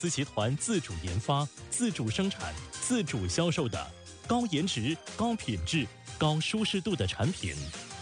思集团自主研发、自主生产、自主销售的高颜值、高品质、高舒适度的产品。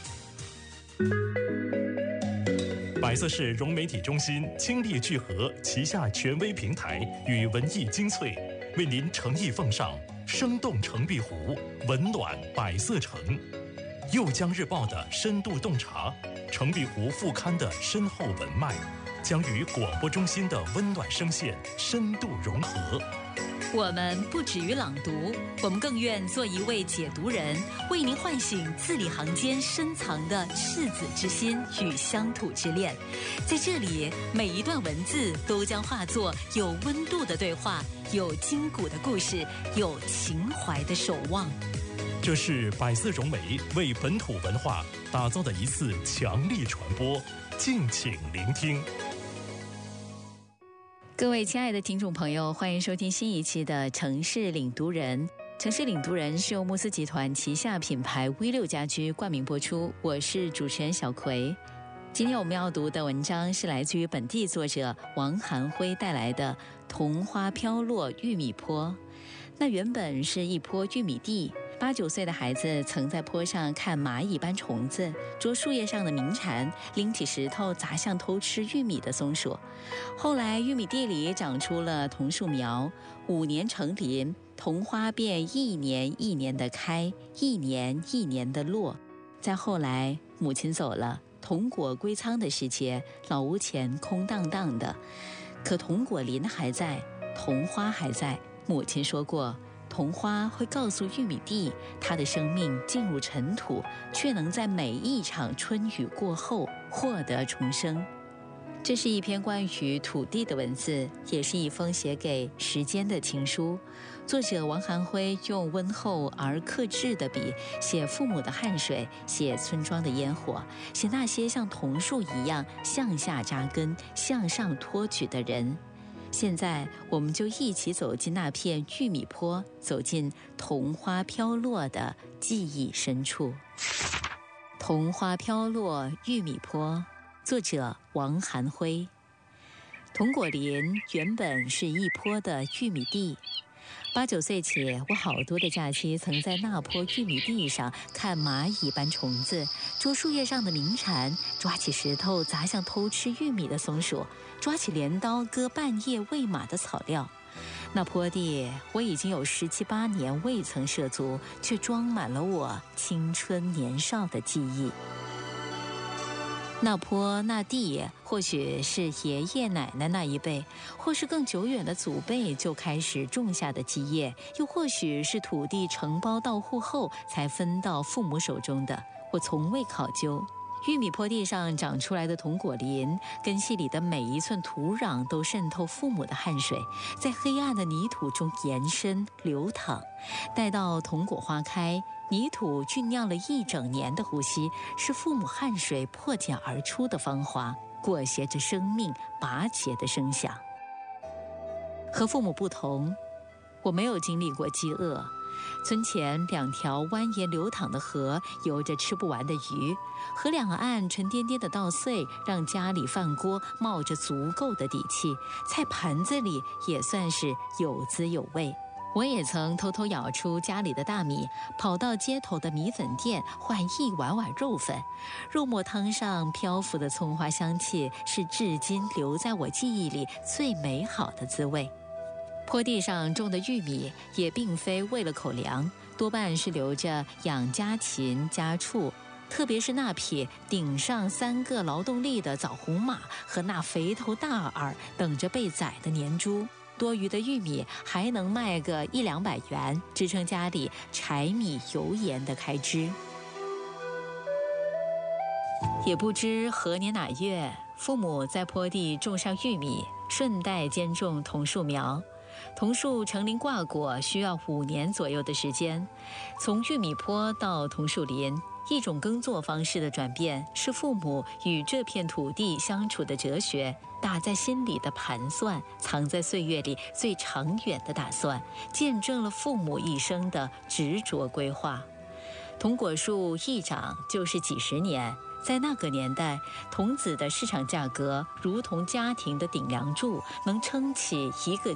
百色市融媒体中心倾力聚合旗下权威平台与文艺精粹，为您诚意奉上生动澄碧湖温暖百色城，右江日报的深度洞察，澄碧湖副刊的深厚文脉，将与广播中心的温暖声线深度融合。 我们不止于朗读，我们更愿做一位解读人，为您唤醒字里行间深藏的赤子之心与乡土之恋。在这里，每一段文字都将化作有温度的对话，有筋骨的故事，有情怀的守望。 这是百色融媒为本土文化打造的一次强力传播，敬请聆听。 各位亲爱的听众朋友，欢迎收听新一期的城市领读人。城市领读人是由慕斯集团旗下品牌 V6 家居冠名播出，我是主持人小葵。今天我们要读的文章是来自于本地作者王涵辉带来的《桐花飘落玉米坡》。那原本是一坡玉米地，8、9岁的孩子曾在坡上看蚂蚁搬虫子，捉树叶上的鸣蝉，拎起石头砸向偷吃玉米的松鼠。后来玉米地里长出了桐树苗，5年成林，桐花便一年一年的开，一年一年的落。再后来母亲走了，桐果归仓的时节，老屋前空荡荡的，可桐果林还在，桐花还在。母亲说过，桐花会告诉玉米地，它的生命进入尘土，却能在每一场春雨过后获得重生。这是一篇关于土地的文字，也是一封写给时间的情书。作者王涵辉用温厚而克制的笔，写父母的汗水，写村庄的烟火，写那些像桐树一样向下扎根、向上托举的人。现在我们就一起走进那片玉米坡，走进桐花飘落的记忆深处。桐花飘落玉米坡，作者王涵辉。桐果林原本是一坡的玉米地，8、9岁起，我好多的假期曾在那坡玉米地上看蚂蚁搬虫子，捉树叶上的鸣蝉，抓起石头砸向偷吃玉米的松鼠，抓起镰刀割半夜喂马的草料。那坡地我已经有17、18年未曾涉足，却装满了我青春年少的记忆。那坡那地，或许是爷爷奶奶那一辈，或是更久远的祖辈就开始种下的基业，又或许是土地承包到户后才分到父母手中的，我从未考究。玉米坡地上长出来的桐果林，根系里的每一寸土壤都渗透父母的汗水，在黑暗的泥土中延伸流淌，待到桐果花开，泥土酝酿了一整年的呼吸，是父母汗水破茧而出的芳华，裹挟着生命拔节的声响。和父母不同，我没有经历过饥饿。村前2条蜿蜒流淌的河，游着吃不完的鱼，河两岸沉甸甸的稻穗，让家里饭锅冒着足够的底气，菜盘子里也算是有滋有味。我也曾偷偷舀出家里的大米，跑到街头的米粉店换1碗碗肉粉，肉末汤上漂浮的葱花香气，是至今留在我记忆里最美好的滋味。坡地上种的玉米也并非为了口粮，多半是留着养家禽家畜，特别是那匹顶上3个劳动力的枣红马和那肥头大耳等着被宰的年猪。多余的玉米还能卖个100-200元，支撑家里柴米油盐的开支。也不知何年哪月，父母在坡地种上玉米，顺带兼种桐树苗。桐树成林挂果需要5年左右的时间。从玉米坡到桐树林，一种耕作方式的转变，是父母与这片土地相处的哲学，打在心里的盘算，藏在岁月里最长远的打算，见证了父母一生的执着规划。桐果树一长就是几十年，在那个年代，桐子的市场价格如同家庭的顶梁柱，能撑起一个